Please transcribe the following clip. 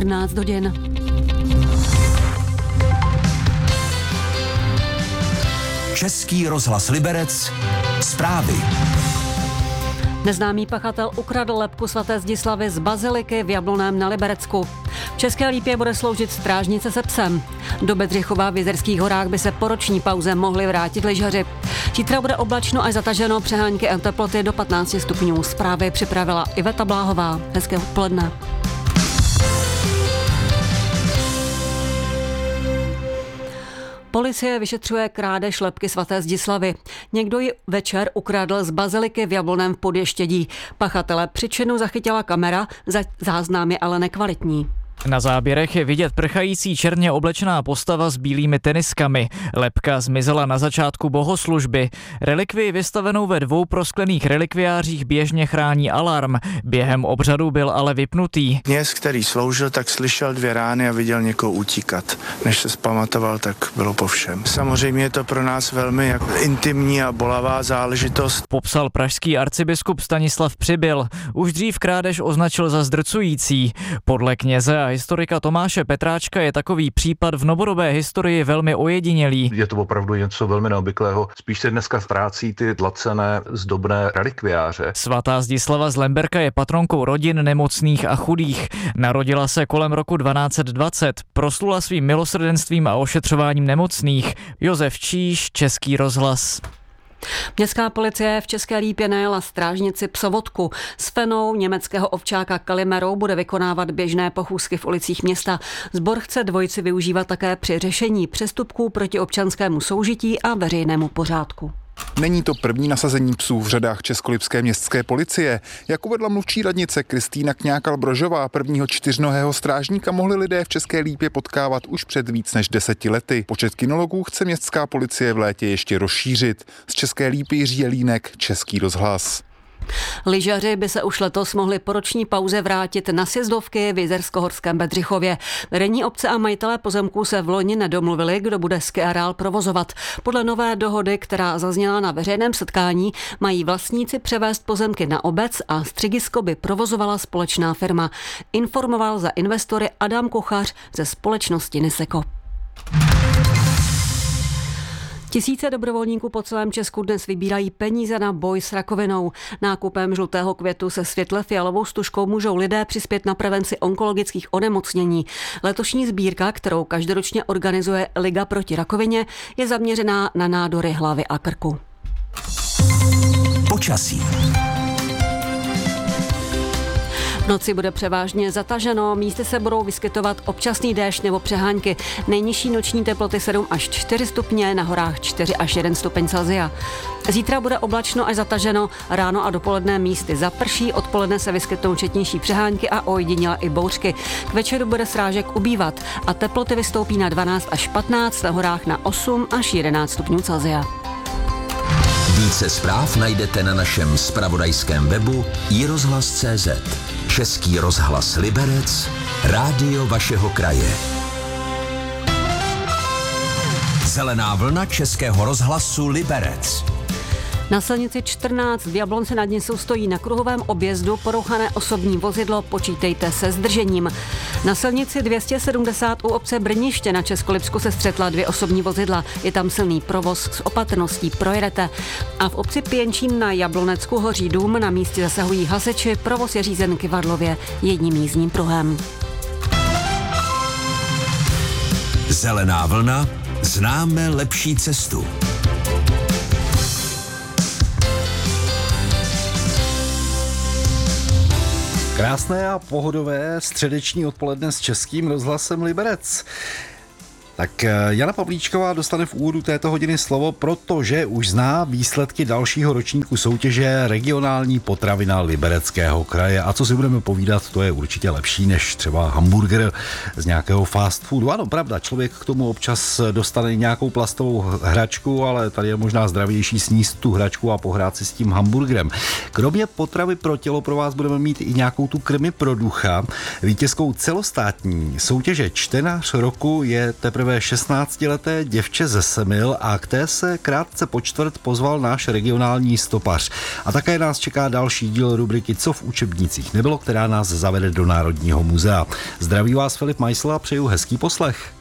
14 hodin. Český rozhlas Liberec. Zprávy. Neznámý pachatel ukradl lebku svaté Zdislavy z baziliky v Jablonném na Liberecku. V České Lípě bude sloužit strážnice se psem. Do Bedřichova v Jizerských horách by se po roční pauze mohli vrátit lyžaři. Zítra bude oblačno až zataženo, přehánky a teploty do 15 stupňů. Zprávy připravila Iveta Bláhová. Hezké odpoledne. Policie vyšetřuje krádež lebky svaté Zdislavy. Někdo ji večer ukradl z baziliky v Jablonném v Podještědí. Pachatele při činu zachytila kamera, záznam je ale nekvalitní. Na záběrech je vidět prchající černě oblečená postava s bílými teniskami. Lebka zmizela na začátku bohoslužby. Relikvii vystavenou ve 2 prosklených relikviářích běžně chrání alarm. Během obřadu byl ale vypnutý. Kněz, který sloužil, tak slyšel 2 rány a viděl někoho utíkat. Než se zpamatoval, tak bylo po všem. Samozřejmě je to pro nás velmi intimní a bolavá záležitost. Popsal pražský arcibiskup Stanislav Přibyl. Už dřív krádež označil za zdrcující. Podle kněze a historika Tomáše Petráčka je takový případ v novodobé historii velmi ojedinělý. Je to opravdu něco velmi neobvyklého. Spíš se dneska ztrácí ty tlacené zdobné relikviáře. Svatá Zdislava z Lemberka je patronkou rodin nemocných a chudých. Narodila se kolem roku 1220. Proslula svým milosrdenstvím a ošetřováním nemocných. Josef Číš, Český rozhlas. Městská policie v České Lípě najela strážnici psovodku. S fenou německého ovčáka Kalimerou bude vykonávat běžné pochůzky v ulicích města. Sbor chce dvojici využívat také při řešení přestupků proti občanskému soužití a veřejnému pořádku. Není to první nasazení psů v řadách Českolipské městské policie. Jak uvedla mluvčí radnice Kristýna Kňákal-Brožová, prvního 4nohého strážníka mohli lidé v České Lípě potkávat už před víc než 10 lety. Počet kynologů chce městská policie v létě ještě rozšířit. Z České Lípy Jiří Jelínek, Český rozhlas. Lyžaři by se už letos mohli po roční pauze vrátit na sjezdovky v Jizerskohorském Bedřichově. Vedení obce a majitelé pozemků se v loni nedomluvili, kdo bude skiareál provozovat. Podle nové dohody, která zazněla na veřejném setkání, mají vlastníci převést pozemky na obec a středisko by provozovala společná firma. Informoval za investory Adam Kuchař ze společnosti Niseko. Tisíce dobrovolníků po celém Česku dnes vybírají peníze na boj s rakovinou. Nákupem žlutého květu se světle fialovou stužkou můžou lidé přispět na prevenci onkologických onemocnění. Letošní sbírka, kterou každoročně organizuje Liga proti rakovině, je zaměřená na nádory hlavy a krku. Počasí. V noci bude převážně zataženo, místy se budou vyskytovat občasný déšť nebo přehánky. Nejnižší noční teploty 7 až 4 stupně, na horách 4 až 1 stupeň Celsia. Zítra bude oblačno až zataženo, ráno a dopoledne místy zaprší, odpoledne se vyskytnou četnější přehánky a ojediněle i bouřky. K večeru bude srážek ubývat a teploty vystoupí na 12 až 15, na horách na 8 až 11 stupňů Celsia. Více zpráv najdete na našem zpravodajském webu iRozhlas.cz. Český rozhlas Liberec, rádio vašeho kraje. Zelená vlna Českého rozhlasu Liberec. Na silnici 14 v Jablonci nad Nisou stojí na kruhovém objezdu porouchané osobní vozidlo, počítejte se zdržením. Na silnici 270 u obce Brniště na Českolipsku se střetla 2 osobní vozidla. Je tam silný provoz, s opatrností projedete. A v obci Pěnčín na Jablonecku hoří dům, na místě zasahují hasiči, provoz je řízen kyvadlově jedním jízdním pruhem. Zelená vlna, známe lepší cestu. Krásné a pohodové středeční odpoledne s Českým rozhlasem Liberec. Tak Jana Pavlíčková dostane v úvodu této hodiny slovo, protože už zná výsledky dalšího ročníku soutěže Regionální potravina Libereckého kraje. A co si budeme povídat, to je určitě lepší než třeba hamburger z nějakého fast foodu. Ano, pravda, člověk k tomu občas dostane nějakou plastovou hračku, ale tady je možná zdravější sníst tu hračku a pohrát si s tím hamburgerem. Kromě potravy pro tělo pro vás budeme mít i nějakou tu krmi pro ducha. Vítězkou celostátní soutěže Čtenář roku je teprve teprve 16leté děvče ze Semil a k té se krátce po čtvrt pozval náš regionální stopař. A také nás čeká další díl rubriky Co v učebnicích nebylo, která nás zavede do Národního muzea. Zdraví vás Filip Majsl a přeju hezký poslech.